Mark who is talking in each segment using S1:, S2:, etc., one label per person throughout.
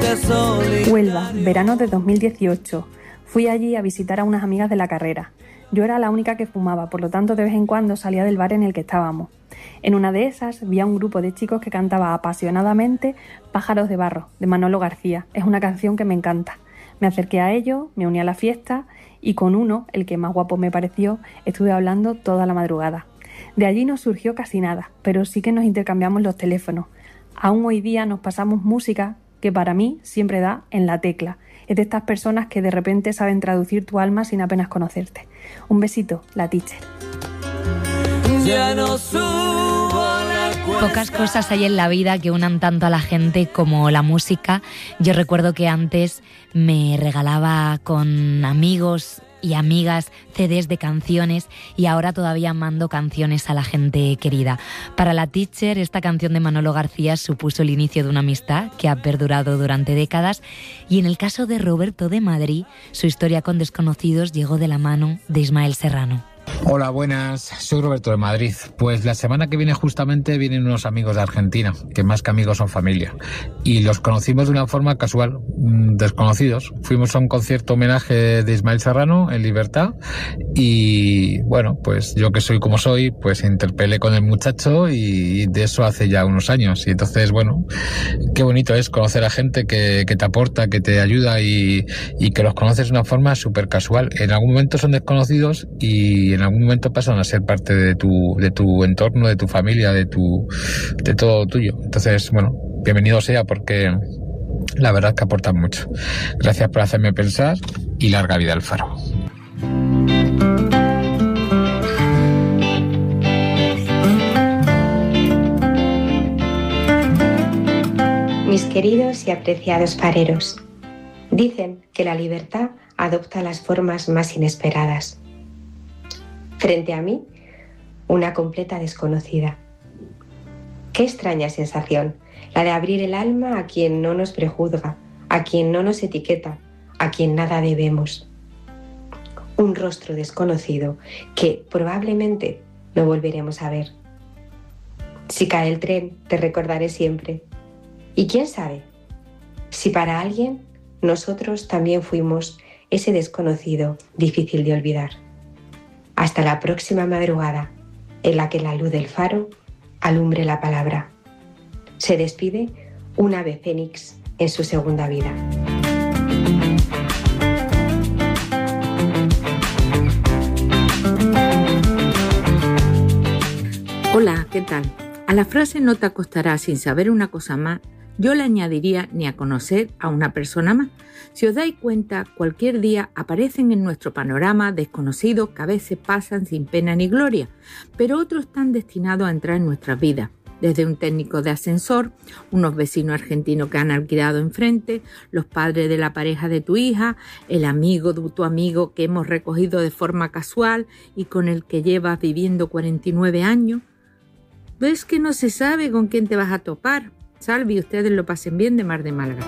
S1: Huelva, verano de 2018. Fui allí a visitar a unas amigas de la carrera. Yo era la única que fumaba, por lo tanto de vez en cuando salía del bar en el que estábamos. En una de esas vi a un grupo de chicos que cantaba apasionadamente Pájaros de barro, de Manolo García. Es una canción que me encanta. Me acerqué a ellos, me uní a la fiesta y con uno, el que más guapo me pareció, estuve hablando toda la madrugada. De allí no surgió casi nada, pero sí que nos intercambiamos los teléfonos. Aún hoy día nos pasamos música que para mí siempre da en la tecla. Es de estas personas que de repente saben traducir tu alma sin apenas conocerte. Un besito, la teacher.
S2: Ya no subo la cuesta.
S3: Pocas cosas hay en la vida que unan tanto a la gente como la música. Yo recuerdo que antes me regalaba con amigos y amigas CDs de canciones y ahora todavía mando canciones a la gente querida. Para la teacher, esta canción de Manolo García supuso el inicio de una amistad que ha perdurado durante décadas y en el caso de Roberto de Madrid, su historia con desconocidos llegó de la mano de Ismael Serrano.
S4: Hola, buenas, soy Roberto de Madrid. Pues la semana que viene justamente vienen unos amigos de Argentina, que más que amigos son familia, y los conocimos de una forma casual, desconocidos. Fuimos a un concierto homenaje de Ismael Serrano en Libertad y bueno, pues yo que soy como soy, pues interpelé con el muchacho y de eso hace ya unos años. Y entonces, bueno, qué bonito es conocer a gente que te aporta, que te ayuda y que los conoces de una forma súper casual. En algún momento son desconocidos y en algún momento pasan a ser parte de tu entorno, de tu familia, de todo tuyo. Entonces, bueno, bienvenido sea porque la verdad es que aportan mucho. Gracias por hacerme pensar y larga vida al Faro.
S5: Mis queridos y apreciados fareros, dicen que la libertad adopta las formas más inesperadas. Frente a mí, una completa desconocida. Qué extraña sensación, la de abrir el alma a quien no nos prejuzga, a quien no nos etiqueta, a quien nada debemos. Un rostro desconocido que probablemente no volveremos a ver. Si cae el tren, te recordaré siempre. Y quién sabe, si para alguien nosotros también fuimos ese desconocido difícil de olvidar. Hasta la próxima madrugada, en la que la luz del faro alumbre la palabra. Se despide un ave fénix en su segunda vida.
S6: Hola, ¿qué tal? A la frase "no te acostarás sin saber una cosa más", yo le añadiría "ni a conocer a una persona más". Si os dais cuenta, cualquier día aparecen en nuestro panorama desconocidos que a veces pasan sin pena ni gloria, pero otros están destinados a entrar en nuestras vidas. Desde un técnico de ascensor, unos vecinos argentinos que han alquilado enfrente, los padres de la pareja de tu hija, el amigo de tu amigo que hemos recogido de forma casual y con el que llevas viviendo 49 años. ¿Ves que no se sabe con quién te vas a topar? Salve y ustedes lo pasen bien, de Mar de Málaga.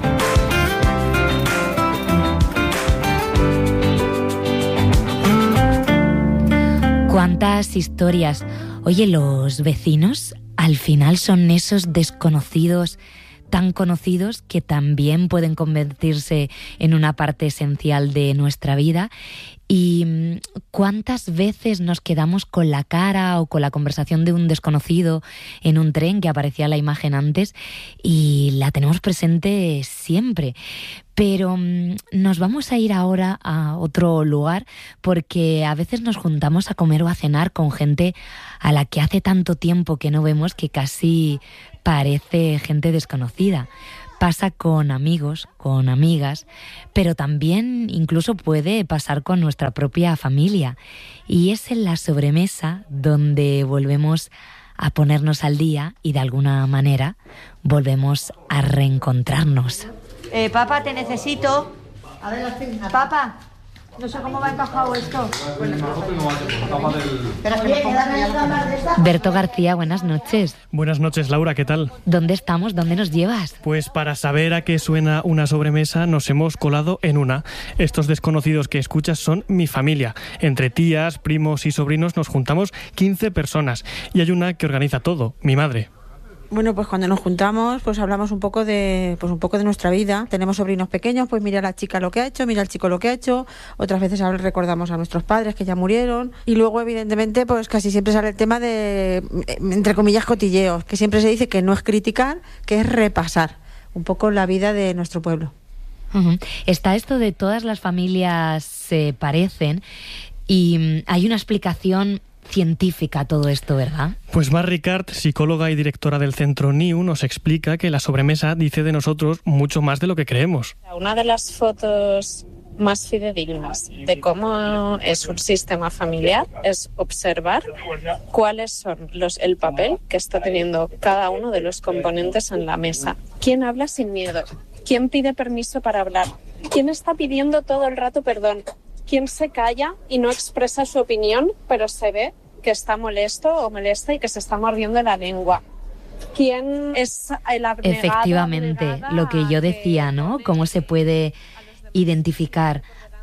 S3: ¿Cuántas historias? Oye, los vecinos al final son esos desconocidos tan conocidos que también pueden convertirse en una parte esencial de nuestra vida. ¿Y cuántas veces nos quedamos con la cara o con la conversación de un desconocido en un tren que aparecía la imagen antes y la tenemos presente siempre? Pero nos vamos a ir ahora a otro lugar porque a veces nos juntamos a comer o a cenar con gente a la que hace tanto tiempo que no vemos que casi parece gente desconocida. Pasa con amigos, con amigas, pero también incluso puede pasar con nuestra propia familia. Y es en la sobremesa donde volvemos a ponernos al día y de alguna manera volvemos a reencontrarnos.
S7: Papá, te necesito. A ver, papá, no sé cómo va encajado esto.
S3: Berto García, buenas noches.
S8: Buenas noches, Laura, ¿qué tal?
S3: ¿Dónde estamos? ¿Dónde nos llevas?
S8: Pues para saber a qué suena una sobremesa nos hemos colado en una. Estos desconocidos que escuchas son mi familia. Entre tías, primos y sobrinos nos juntamos 15 personas y hay una que organiza todo, mi madre.
S9: Bueno, pues cuando nos juntamos, pues hablamos un poco de nuestra vida. Tenemos sobrinos pequeños, pues mira la chica lo que ha hecho, mira el chico lo que ha hecho. Otras veces recordamos a nuestros padres que ya murieron. Y luego, evidentemente, pues casi siempre sale el tema de, entre comillas, cotilleos, que siempre se dice que no es criticar, que es repasar un poco la vida de nuestro pueblo.
S3: Uh-huh. Está esto de todas las familias se parecen y hay una explicación científica a todo esto, ¿verdad?
S8: Pues Mar Ricard, psicóloga y directora del centro NIU, nos explica que la sobremesa dice de nosotros mucho más de lo que creemos.
S10: Una de las fotos más fidedignas de cómo es un sistema familiar es observar cuáles son el papel que está teniendo cada uno de los componentes en la mesa. ¿Quién habla sin miedo? ¿Quién pide permiso para hablar? ¿Quién está pidiendo todo el rato perdón? ¿Quién se calla y no expresa su opinión, pero se ve que está molesto o molesta y que se está mordiendo la lengua? ¿Quién es el abnegado?
S3: Efectivamente, lo que yo decía, ¿no? ¿Cómo se puede identificar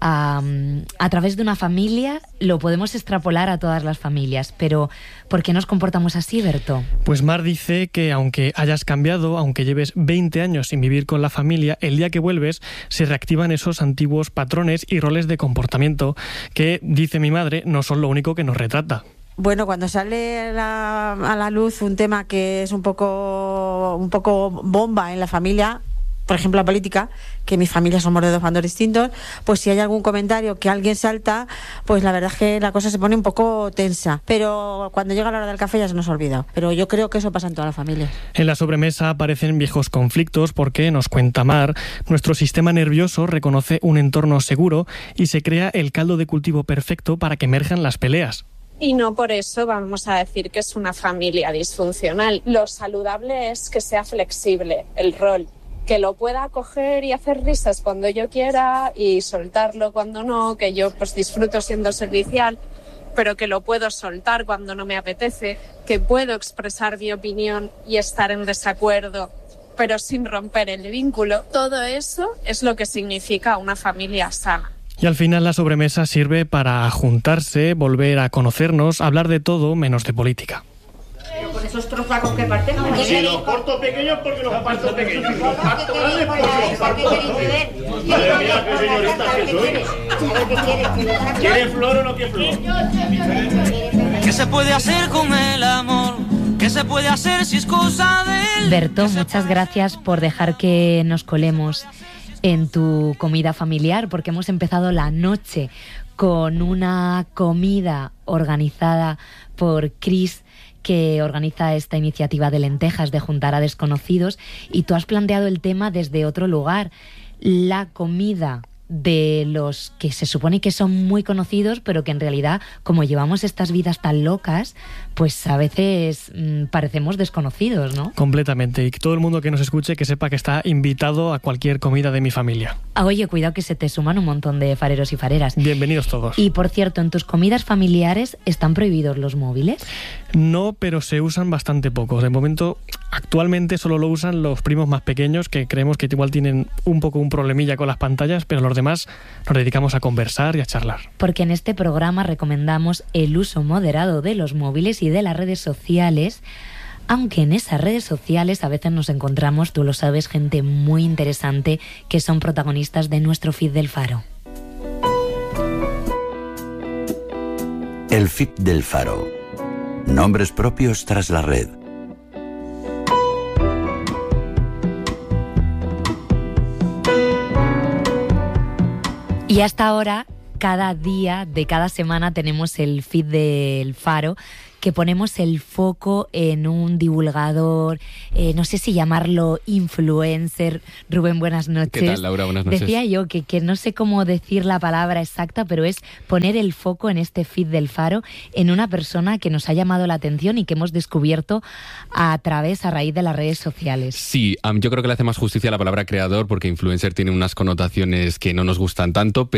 S3: a través de una familia? Lo podemos extrapolar a todas las familias, pero ¿por qué nos comportamos así, Berto?
S8: Pues Mar dice que aunque hayas cambiado, aunque lleves 20 años sin vivir con la familia, el día que vuelves se reactivan esos antiguos patrones y roles de comportamiento que, dice mi madre, no son lo único que nos retrata.
S9: Bueno, cuando sale a la luz un tema que es un poco bomba en la familia, por ejemplo la política, que mi familia somos de dos bandos distintos, pues si hay algún comentario que alguien salta, pues la verdad es que la cosa se pone un poco tensa. Pero cuando llega la hora del café ya se nos olvida. Pero yo creo que eso pasa en todas las familias.
S8: En la sobremesa aparecen viejos conflictos porque, nos cuenta Mar, nuestro sistema nervioso reconoce un entorno seguro y se crea el caldo de cultivo perfecto para que emerjan las peleas.
S10: Y no por eso vamos a decir que es una familia disfuncional. Lo saludable es que sea flexible el rol, que lo pueda coger y hacer risas cuando yo quiera y soltarlo cuando no, que yo pues disfruto siendo servicial, pero que lo puedo soltar cuando no me apetece, que puedo expresar mi opinión y estar en desacuerdo, pero sin romper el vínculo. Todo eso es lo que significa una familia sana.
S8: Y al final la sobremesa sirve para juntarse, volver a conocernos, hablar de todo menos de política.
S7: Con esos trozos que parten.
S11: Si los corto pequeños, porque los parto pequeños. Si los parto grandes, porque los parto grandes. Madre mía, qué señorita que soy. ¿Quiere flor o no quiere flor?
S2: ¿Qué se puede hacer con el amor? ¿Qué se puede hacer si es cosa de él?
S3: Berto, muchas gracias por dejar que nos colemos en tu comida familiar, porque hemos empezado la noche con una comida organizada por Cris, que organiza esta iniciativa de lentejas de juntar a desconocidos, y tú has planteado el tema desde otro lugar, la comida de los que se supone que son muy conocidos, pero que en realidad, como llevamos estas vidas tan locas, pues a veces parecemos desconocidos, ¿no?
S8: Completamente, y todo el mundo que nos escuche que sepa que está invitado a cualquier comida de mi familia.
S3: Oye, cuidado que se te suman un montón de fareros y fareras.
S8: Bienvenidos todos.
S3: Y por cierto, ¿en tus comidas familiares están prohibidos los móviles?
S8: No, pero se usan bastante poco. De momento, actualmente solo lo usan los primos más pequeños, que creemos que igual tienen un poco un problemilla con las pantallas, pero los demás nos dedicamos a conversar y a charlar.
S3: Porque en este programa recomendamos el uso moderado de los móviles y de las redes sociales, aunque en esas redes sociales a veces nos encontramos, tú lo sabes, gente muy interesante que son protagonistas de nuestro feed del Faro.
S12: El feed del Faro. Nombres propios tras la red.
S3: Y hasta ahora, cada día de cada semana tenemos el feed del Faro, que ponemos el foco en un divulgador, no sé si llamarlo influencer. Rubén, buenas noches.
S13: ¿Qué tal, Laura? Buenas noches.
S3: Decía yo que no sé cómo decir la palabra exacta, pero es poner el foco en este feed del Faro en una persona que nos ha llamado la atención y que hemos descubierto a raíz de las redes sociales.
S13: Sí, yo creo que le hace más justicia a la palabra creador, porque influencer tiene unas connotaciones que no nos gustan tanto,